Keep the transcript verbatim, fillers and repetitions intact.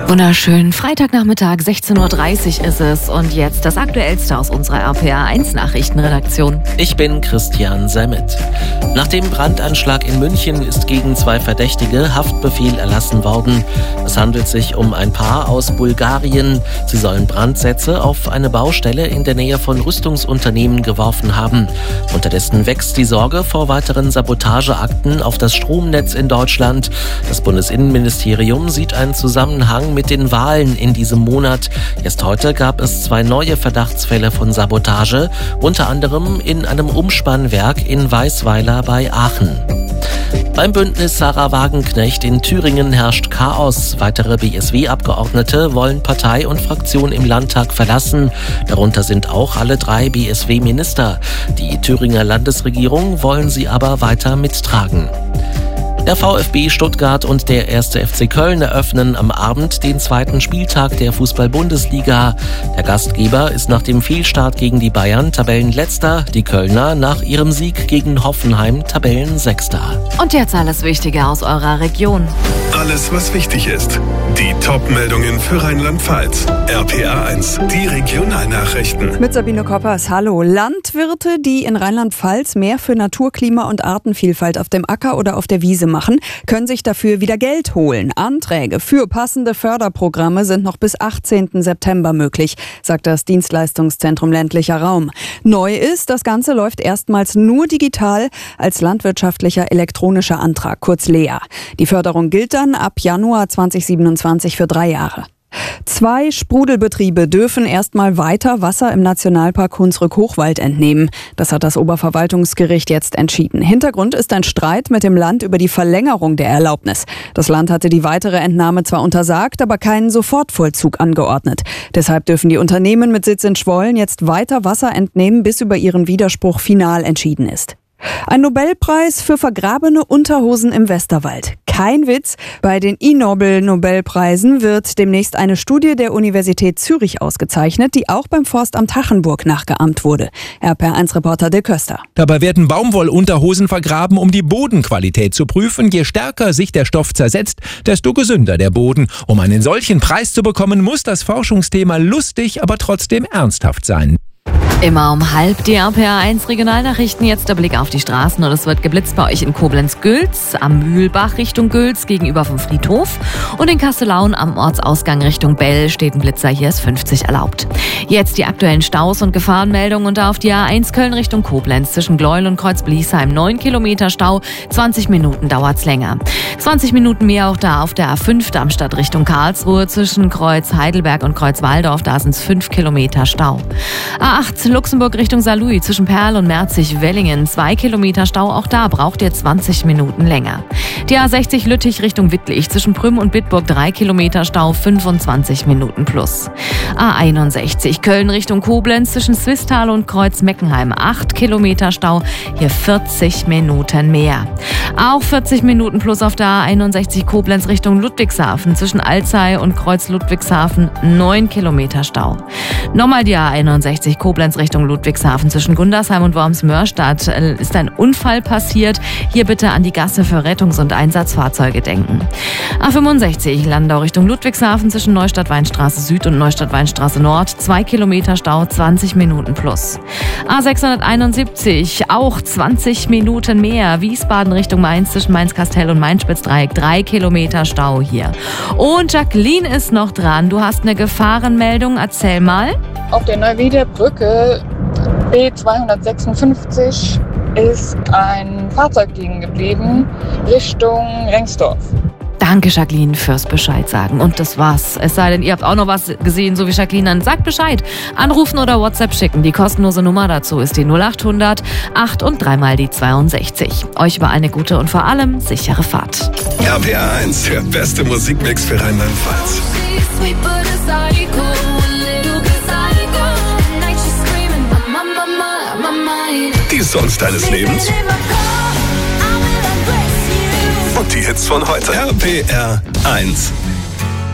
Wunderschön. Freitagnachmittag, sechzehn Uhr dreißig ist es. Und jetzt das Aktuellste aus unserer R P R eins Nachrichtenredaktion. Ich bin Christian Semmit. Nach dem Brandanschlag in München ist gegen zwei Verdächtige Haftbefehl erlassen worden. Es handelt sich um ein Paar aus Bulgarien. Sie sollen Brandsätze auf eine Baustelle in der Nähe von Rüstungsunternehmen geworfen haben. Unterdessen wächst die Sorge vor weiteren Sabotageakten auf das Stromnetz in Deutschland. Das Bundesinnenministerium sieht einen Zusammenhang mit den Wahlen in diesem Monat. Erst heute gab es zwei neue Verdachtsfälle von Sabotage, unter anderem in einem Umspannwerk in Weißweiler bei Aachen. Beim Bündnis Sarah Wagenknecht in Thüringen herrscht Chaos. Weitere B S W-Abgeordnete wollen Partei und Fraktion im Landtag verlassen. Darunter sind auch alle drei B S W-Minister. Die Thüringer Landesregierung wollen sie aber weiter mittragen. Der VfB Stuttgart und der erste F C Köln eröffnen am Abend den zweiten Spieltag der Fußball-Bundesliga. Der Gastgeber ist nach dem Fehlstart gegen die Bayern Tabellenletzter, die Kölner nach ihrem Sieg gegen Hoffenheim Tabellensechster. Und jetzt alles Wichtige aus eurer Region. Alles, was wichtig ist. Die Top-Meldungen für Rheinland-Pfalz. R P R eins, die Regionalnachrichten. Mit Sabine Koppers, hallo. Landwirte, die in Rheinland-Pfalz mehr für Natur, Klima und Artenvielfalt auf dem Acker oder auf der Wiese machen, können sich dafür wieder Geld holen. Anträge für passende Förderprogramme sind noch bis achtzehnten September möglich, sagt das Dienstleistungszentrum ländlicher Raum. Neu ist, das Ganze läuft erstmals nur digital als landwirtschaftlicher elektronischer Antrag, kurz L E A. Die Förderung gilt dann ab Januar zweitausendsiebenundzwanzig für drei Jahre. Zwei Sprudelbetriebe dürfen erstmal weiter Wasser im Nationalpark Hunsrück-Hochwald entnehmen. Das hat das Oberverwaltungsgericht jetzt entschieden. Hintergrund ist ein Streit mit dem Land über die Verlängerung der Erlaubnis. Das Land hatte die weitere Entnahme zwar untersagt, aber keinen Sofortvollzug angeordnet. Deshalb dürfen die Unternehmen mit Sitz in Schwollen jetzt weiter Wasser entnehmen, bis über ihren Widerspruch final entschieden ist. Ein Nobelpreis für vergrabene Unterhosen im Westerwald. Kein Witz, bei den I-Nobel-Nobelpreisen wird demnächst eine Studie der Universität Zürich ausgezeichnet, die auch beim Forstamt Hachenburg nachgeahmt wurde. R P R eins Reporter Dirk Köster. Dabei werden Baumwollunterhosen vergraben, um die Bodenqualität zu prüfen. Je stärker sich der Stoff zersetzt, desto gesünder der Boden. Um einen solchen Preis zu bekommen, muss das Forschungsthema lustig, aber trotzdem ernsthaft sein. Immer um halb die R P R eins Regionalnachrichten. Jetzt der Blick auf die Straßen und es wird geblitzt bei euch in Koblenz-Gülz, am Mühlbach Richtung Gülz gegenüber vom Friedhof und in Kastellaun am Ortsausgang Richtung Bell steht ein Blitzer, hier ist fünfzig erlaubt. Jetzt die aktuellen Staus und Gefahrenmeldungen und auf die A eins Köln Richtung Koblenz zwischen Gleuel und Kreuz-Bliesheim neun Kilometer Stau, zwanzig Minuten dauert's länger. zwanzig Minuten mehr auch da auf der A fünf Darmstadt Richtung Karlsruhe zwischen Kreuz Heidelberg und Kreuz Waldorf, da sind's fünf Kilometer Stau. A acht Luxemburg Richtung Saarlouis zwischen Perl und Merzig-Wellingen. Zwei Kilometer Stau, auch da braucht ihr zwanzig Minuten länger. Die A sechzig Lüttich Richtung Wittlich zwischen Prüm und Bitburg drei Kilometer Stau, fünfundzwanzig Minuten plus. A einundsechzig Köln Richtung Koblenz zwischen Swisttal und Kreuz-Meckenheim acht Kilometer Stau, hier vierzig Minuten mehr. Auch vierzig Minuten plus auf der A einundsechzig Koblenz Richtung Ludwigshafen zwischen Alzey und Kreuz-Ludwigshafen neun Kilometer Stau. Nochmal die A einundsechzig Koblenz Richtung Ludwigshafen zwischen Gundersheim und Worms-Mörstadt ist ein Unfall passiert. Hier bitte an die Gasse für Rettungs- und Einsatzfahrzeuge denken. A fünfundsechzig Landau Richtung Ludwigshafen zwischen Neustadt-Weinstraße Süd und Neustadt-Weinstraße Nord. zwei Kilometer Stau, zwanzig Minuten plus. A sechshunderteinundsiebzig, auch zwanzig Minuten mehr. Wiesbaden Richtung Mainz zwischen Mainz-Kastell und Mainz-Spitzdreieck. drei Kilometer Stau hier. Und Jacqueline ist noch dran. Du hast eine Gefahrenmeldung. Erzähl mal. Auf der Neuwieder Brücke B zweihundertsechsundfünfzig ist ein Fahrzeug liegen geblieben Richtung Rengsdorf. Danke, Jacqueline, fürs Bescheid sagen. Und das war's. Es sei denn, ihr habt auch noch was gesehen, so wie Jacqueline, dann sagt Bescheid. Anrufen oder WhatsApp schicken. Die kostenlose Nummer dazu ist die null achthundert acht und dreimal die zweiundsechzig. Euch über eine gute und vor allem sichere Fahrt. R P R eins, der beste Musikmix für Rheinland-Pfalz. Die Songs deines Lebens und die Hits von heute. R P R eins.